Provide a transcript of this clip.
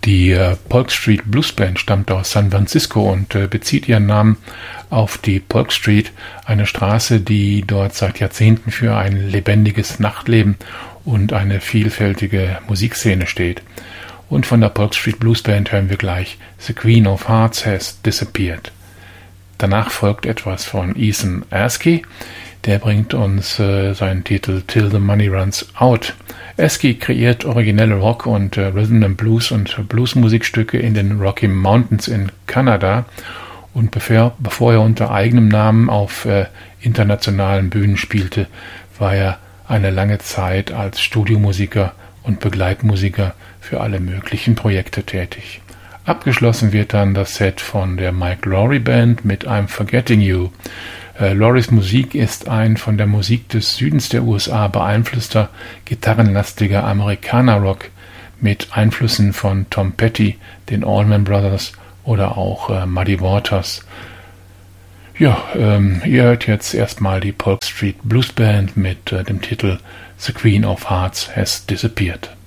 Die Polk Street Blues Band stammt aus San Francisco und bezieht ihren Namen auf die Polk Street, eine Straße, die dort seit Jahrzehnten für ein lebendiges Nachtleben und eine vielfältige Musikszene steht. Und von der Polk Street Blues Band hören wir gleich The Queen of Hearts Has Disappeared. Danach folgt etwas von Ethan Askey, der bringt uns seinen Titel Till the Money Runs Out. Askey kreiert originelle Rock- und Rhythm and Blues und Bluesmusikstücke in den Rocky Mountains in Kanada und bevor er unter eigenem Namen auf internationalen Bühnen spielte, war er eine lange Zeit als Studiomusiker und Begleitmusiker für alle möglichen Projekte tätig. Abgeschlossen wird dann das Set von der Mike Lowry Band mit I'm Forgetting You. Lowrys Musik ist ein von der Musik des Südens der USA beeinflusster, gitarrenlastiger Amerikaner-Rock mit Einflüssen von Tom Petty, den Allman Brothers oder auch Muddy Waters. Ja, ihr hört jetzt erstmal die Polk Street Blues Band mit dem Titel The Queen of Hearts Has Disappeared.